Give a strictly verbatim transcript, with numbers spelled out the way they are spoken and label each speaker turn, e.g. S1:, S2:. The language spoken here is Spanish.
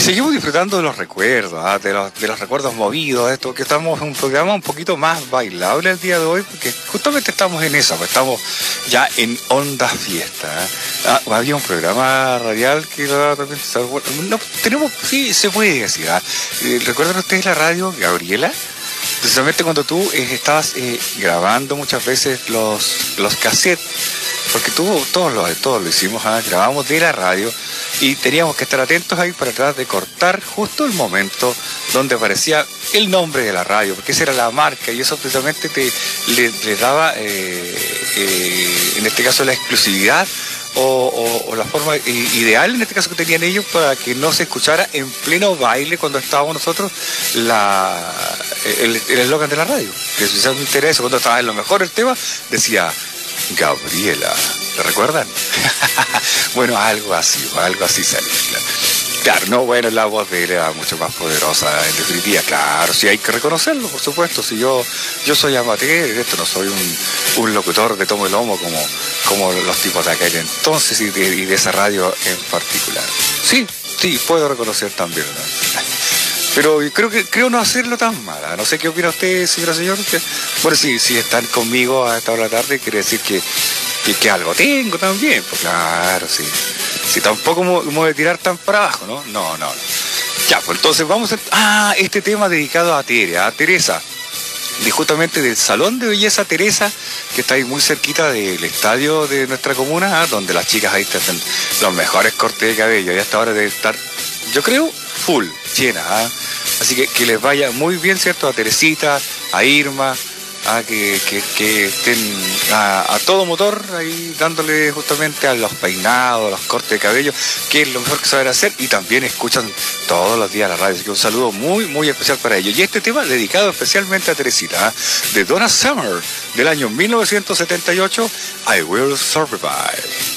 S1: seguimos disfrutando de los recuerdos, ¿ah? de, los, de los recuerdos movidos, esto que estamos en un programa un poquito más bailable el día de hoy, porque justamente estamos en eso, pues estamos ya en onda fiesta. ¿eh? Ah, había un programa radial que de repente, no, tenemos, sí, se puede decir. ¿ah? Eh, ¿Recuerdan ustedes la radio, Gabriela? Precisamente cuando tú eh, estabas eh, grabando muchas veces los, los cassettes, porque tú, todos lo, todos lo hicimos, ¿ah? Grabamos de la radio y teníamos que estar atentos ahí para tratar de cortar justo el momento donde aparecía el nombre de la radio, porque esa era la marca y eso precisamente te, le, le daba, eh, eh, en este caso, la exclusividad o, o, o la forma ideal, en este caso, que tenían ellos para que no se escuchara en pleno baile cuando estábamos nosotros la el eslogan de la radio, que precisamente era eso, cuando estaba en lo mejor el tema, decía Gabriela, ¿lo recuerdan? Bueno, algo así, algo así salió, claro. Claro, no, bueno, la voz de él era mucho más poderosa, en definitiva, claro, sí hay que reconocerlo, por supuesto, si yo yo soy amateur, esto no soy un, un locutor de tomo y lomo como, como los tipos de aquel entonces y de, y de esa radio en particular. Sí, sí, puedo reconocer también, ¿no? Pero creo que creo no hacerlo tan mal. No sé qué opina usted, señora señor. Bueno, si, si están conmigo a esta hora de la tarde, quiere decir que, que, que algo tengo también. Pues claro, sí. Si tampoco me voy a tirar tan para abajo, ¿no? No, no, no. Ya, pues entonces vamos a... Ah, este tema dedicado a Tere, a Teresa. De justamente del Salón de Belleza Teresa, que está ahí muy cerquita del estadio de nuestra comuna, ¿ah? Donde las chicas ahí te hacen los mejores cortes de cabello. Y a esta hora debe estar, yo creo, full, llena, ¿ah? Así que que les vaya muy bien, ¿cierto? A Teresita, a Irma, a que, que, que estén a, a todo motor ahí dándole justamente a los peinados, a los cortes de cabello, que es lo mejor que saben hacer, y también escuchan todos los días la radio. Así que un saludo muy, muy especial para ellos. Y este tema dedicado especialmente a Teresita, ¿eh? De Donna Summer, del año mil novecientos setenta y ocho, I Will Survive.